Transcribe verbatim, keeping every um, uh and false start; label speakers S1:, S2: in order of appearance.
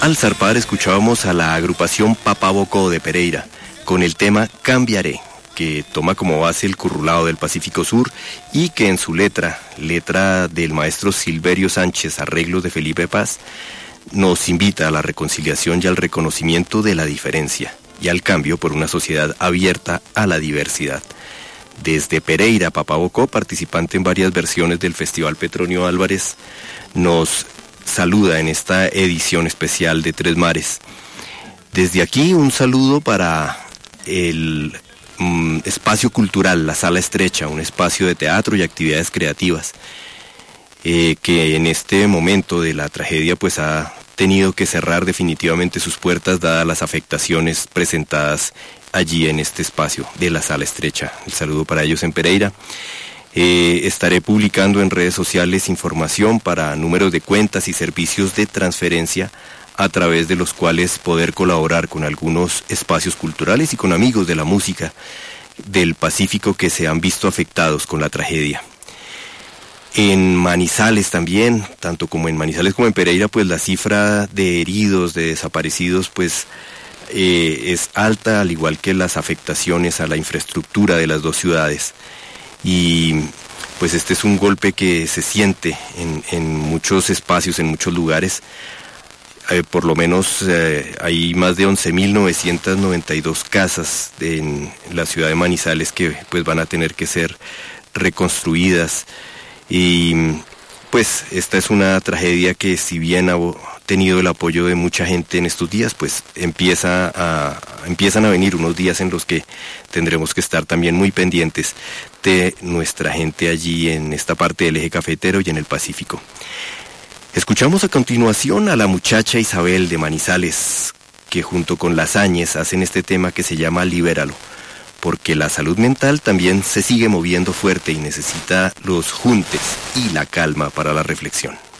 S1: Al zarpar escuchábamos a la agrupación Papabocó de Pereira con el tema Cambiaré, que toma como base el currulao del Pacífico Sur y que en su letra, letra del maestro Silverio Sánchez, arreglos de Felipe Paz, nos invita a la reconciliación y al reconocimiento de la diferencia y al cambio por una sociedad abierta a la diversidad. Desde Pereira, Papabocó, participante en varias versiones del Festival Petronio Álvarez, nos saluda en esta edición especial de Tres Mares. Desde aquí un saludo para el mm, espacio cultural, la Sala Estrecha, un espacio de teatro y actividades creativas, eh, que en este momento de la tragedia pues ha tenido que cerrar definitivamente sus puertas dadas las afectaciones presentadas allí en este espacio de la Sala Estrecha. El saludo para ellos en Pereira. Eh, estaré publicando en redes sociales información para números de cuentas y servicios de transferencia a través de los cuales poder colaborar con algunos espacios culturales y con amigos de la música del Pacífico que se han visto afectados con la tragedia. En Manizales también, tanto como en Manizales como en Pereira, pues la cifra de heridos, de desaparecidos, pues eh, es alta, al igual que las afectaciones a la infraestructura de las dos ciudades. Y pues este es un golpe que se siente en, en muchos espacios, en muchos lugares. Eh, por lo menos eh, hay más de once mil novecientas noventa y dos casas de, en la ciudad de Manizales que pues van a tener que ser reconstruidas. Y pues esta es una tragedia que, si bien ha tenido el apoyo de mucha gente en estos días, pues empieza a, empiezan a venir unos días en los que tendremos que estar también muy pendientes de nuestra gente allí en esta parte del eje cafetero y en el Pacífico. Escuchamos a continuación a la muchacha Isabel de Manizales, que junto con Las Áñez hacen este tema que se llama Libéralo, porque la salud mental también se sigue moviendo fuerte y necesita los juntes y la calma para la reflexión.